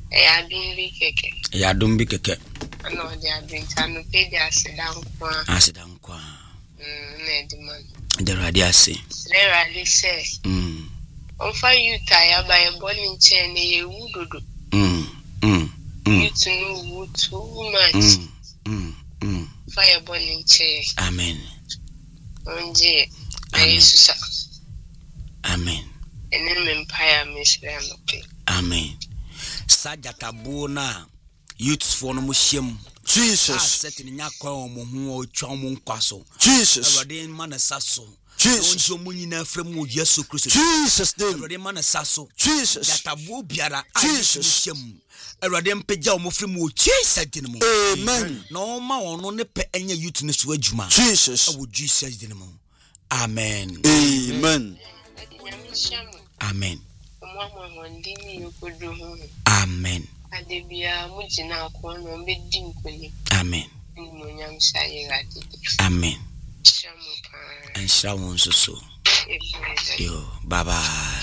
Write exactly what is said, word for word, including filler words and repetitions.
Ya dumbi keke. Ya dumbi keke. Ano dia bintano pe dia sedan kwa. Asedan kwa. Mm, na edman. De radiase. Le radise. Mm. Onfa yuta ya ba e boni nche ne ye wudodo. Mm. Mm. Mm. You to know too much. Mm. Mm. Mm. Fire boni nche. Amen. Onje. Amen. Yesusa. Amen. Ene empire misra no pe. Amen. Sajatabuna youths for no mushem. Jesus. Setting nyakwa omo hu otwa omo nkwaso. Jesus. Awade man saso. Jesus. Onjo munyina fremu Yesu Kristo. Jesus name. Awade man saso. Jesus. Jatabu biara Jesus. Awade mpeja omo fremu Jesus dinimo. Amen. No ma ono ne pe enye youth ne so adwuma. Jesus. Awu Jesus dinimo. Amen. Amen. Amen. Amen. Amen. Adebia mujina akono mbedi nkoni. Amen. Munyam sayira didi. Amen. Shamu pa. And shall so. Yo, bye bye.